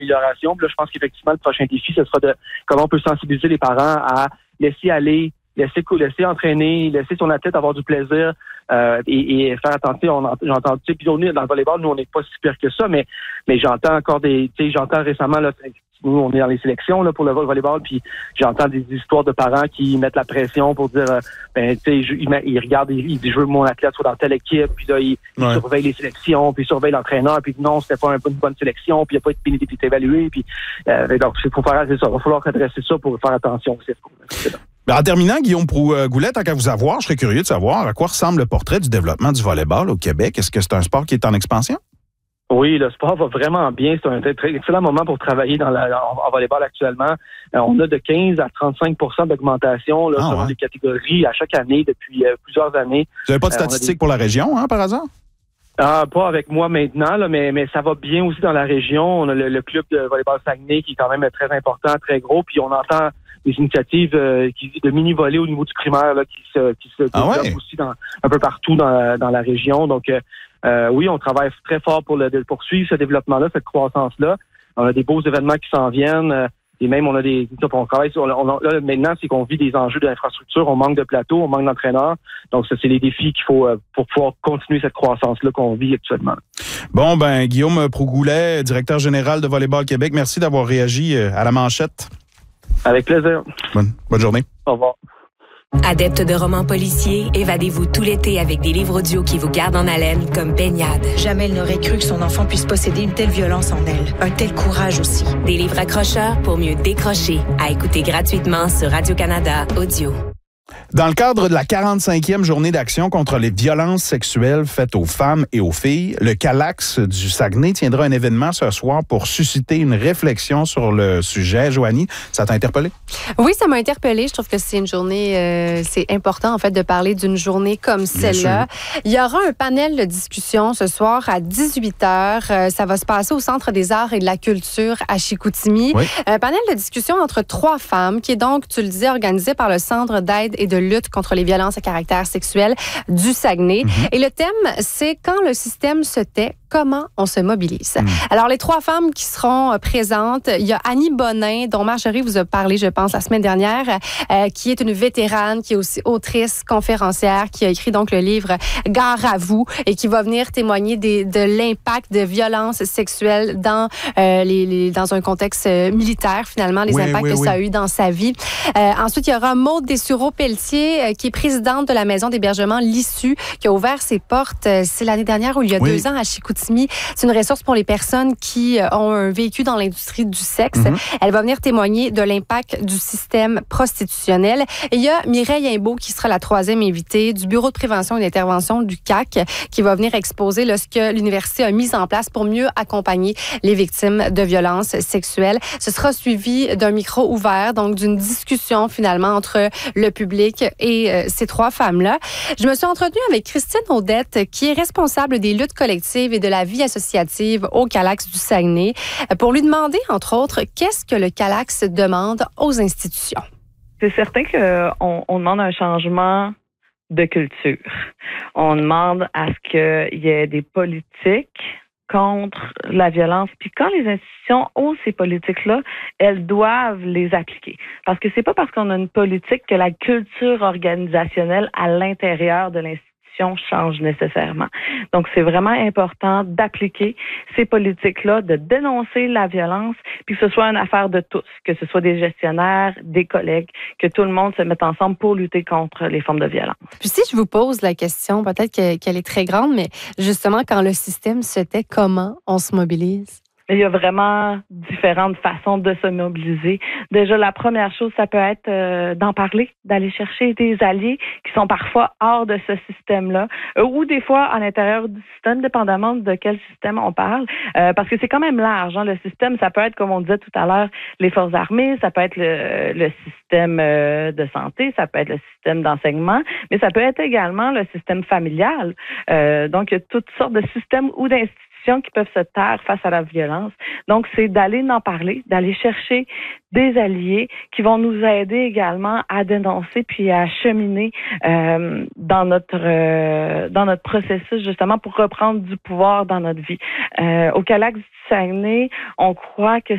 amélioration. Puis là, je pense qu'effectivement, le prochain défi, ce sera de comment on peut sensibiliser les parents à laisser aller, laisser entraîner, laisser son athlète avoir du plaisir et faire attention. J'ai entendu, puis dans le volleyball, nous, on n'est pas si pire que ça, mais j'entends encore j'entends récemment, là, nous, on est dans les sélections là pour le volleyball, puis j'entends des histoires de parents qui mettent la pression pour dire, ils regardent, ils disent, je veux que mon athlète soit dans telle équipe, puis là, ils surveillent les sélections, puis ils surveillent l'entraîneur, puis non, c'était pas une bonne sélection, puis il n'a pas été évalué, puis donc, c'est ça. Il va falloir s'adresser ça pour faire attention aussi. En terminant, Guillaume Proux-Goulet, tant qu'à vous avoir, je serais curieux de savoir à quoi ressemble le portrait du développement du volleyball au Québec. Est-ce que c'est un sport qui est en expansion? Oui, le sport va vraiment bien. C'est un très excellent moment pour travailler en volleyball actuellement. On a de 15 à 35 % d'augmentation selon les catégories à chaque année depuis plusieurs années. Vous n'avez pas de statistiques pour la région, par hasard? Pas avec moi maintenant, là, mais ça va bien aussi dans la région. On a le club de volleyball Saguenay qui est quand même très important, très gros. Puis on entend des initiatives de mini-volley au niveau du primaire là, qui se développent aussi un peu partout dans la région. Donc, oui, on travaille très fort pour poursuivre ce développement-là, cette croissance-là. On a des beaux événements qui s'en viennent. Et même, on travaille sur... Là, maintenant, c'est qu'on vit des enjeux d'infrastructure. On manque de plateaux, on manque d'entraîneurs. Donc, ça, c'est les défis qu'il faut pour pouvoir continuer cette croissance-là qu'on vit actuellement. Bon, Guillaume Proux-Goulet, directeur général de Volleyball Québec, merci d'avoir réagi à la manchette. Avec plaisir. Bonne journée. Au revoir. Adepte de romans policiers, évadez-vous tout l'été avec des livres audio qui vous gardent en haleine comme Baignade. Jamais elle n'aurait cru que son enfant puisse posséder une telle violence en elle. Un tel courage aussi. Des livres accrocheurs pour mieux décrocher. À écouter gratuitement sur Radio-Canada Audio. Dans le cadre de la 45e journée d'action contre les violences sexuelles faites aux femmes et aux filles, le Calax du Saguenay tiendra un événement ce soir pour susciter une réflexion sur le sujet. Joanie, ça t'a interpellé? Oui, ça m'a interpellée. Je trouve que c'est une journée, c'est important en fait de parler d'une journée comme celle-là. Il y aura un panel de discussion ce soir à 18h. Ça va se passer au Centre des arts et de la culture à Chicoutimi. Oui. Un panel de discussion entre 3 femmes qui est donc, tu le disais, organisé par le Centre d'aide et de lutte contre les violences à caractère sexuel du Saguenay. Et le thème, c'est quand le système se tait, comment on se mobilise. Alors, les 3 femmes qui seront présentes, il y a Annie Bonin, dont Marjorie vous a parlé, je pense, la semaine dernière, qui est une vétérane, qui est aussi autrice, conférencière, qui a écrit donc le livre « Gare à vous » et qui va venir témoigner de l'impact de violences sexuelles dans un contexte militaire, finalement, les impacts que ça a eu dans sa vie. Ensuite, il y aura Maude Dessureau-Pelletier, qui est présidente de la maison d'hébergement L'Issue, qui a ouvert ses portes, c'est l'année dernière ou il y a 2 ans à Chicoutimi. C'est une ressource pour les personnes qui ont vécu dans l'industrie du sexe. Elle va venir témoigner de l'impact du système prostitutionnel. Et il y a Mireille Imbeau, qui sera la 3e invitée du Bureau de prévention et d'intervention du CAC, qui va venir exposer ce que l'université a mis en place pour mieux accompagner les victimes de violences sexuelles. Ce sera suivi d'un micro ouvert, donc d'une discussion finalement entre le public et ces 3 femmes-là. Je me suis entretenue avec Christine Audette, qui est responsable des luttes collectives et de la vie associative au Calax du Saguenay, pour lui demander, entre autres, qu'est-ce que le Calax demande aux institutions. C'est certain qu'on demande un changement de culture. On demande à ce qu'il y ait des politiques contre la violence. Puis quand les institutions ont ces politiques-là, elles doivent les appliquer. Parce que c'est pas parce qu'on a une politique que la culture organisationnelle à l'intérieur de l'institution change nécessairement. Donc, c'est vraiment important d'appliquer ces politiques-là, de dénoncer la violence, puis que ce soit une affaire de tous, que ce soit des gestionnaires, des collègues, que tout le monde se mette ensemble pour lutter contre les formes de violence. Puis si je vous pose la question, peut-être qu'elle est très grande, mais justement, quand le système se tait, comment on se mobilise? Il y a vraiment différentes façons de se mobiliser. Déjà, la première chose, ça peut être d'en parler, d'aller chercher des alliés qui sont parfois hors de ce système-là, ou des fois à l'intérieur du système, dépendamment de quel système on parle, parce que c'est quand même large. Le système, ça peut être, comme on disait tout à l'heure, les forces armées, ça peut être le système de santé, ça peut être le système d'enseignement, mais ça peut être également le système familial. Donc, il y a toutes sortes de systèmes ou d'institutions qui peuvent se taire face à la violence. Donc, c'est d'aller en parler, d'aller chercher des alliés qui vont nous aider également à dénoncer puis à cheminer dans notre processus, justement, pour reprendre du pouvoir dans notre vie. Au Calax du Saguenay, on croit que